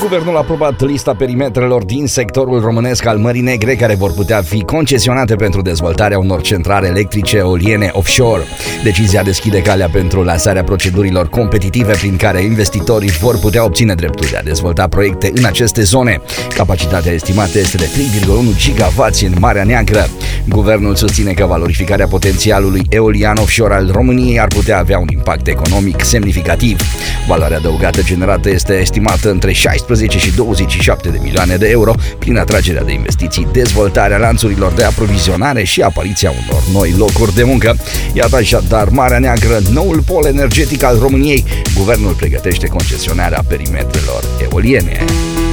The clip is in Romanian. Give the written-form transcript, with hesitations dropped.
Guvernul a aprobat lista perimetrelor din sectorul românesc al Mării Negre care vor putea fi concesionate pentru dezvoltarea unor centrale electrice eoliene offshore. Decizia deschide calea pentru lansarea procedurilor competitive prin care investitorii vor putea obține dreptul de a dezvolta proiecte în aceste zone. Capacitatea estimată este de 3,1 gigawatts în Marea Neagră. Guvernul susține că valorificarea potențialului eolian offshore al României ar putea avea un impact economic semnificativ. Valoarea adăugată generată este estimată între 16 și 27 de milioane de euro prin atragerea de investiții, dezvoltarea lanțurilor de aprovizionare și apariția unor noi locuri de muncă. Iată așadar Marea Neagră, noul pol energetic al României. Guvernul pregătește concesionarea perimetrelor eoliene.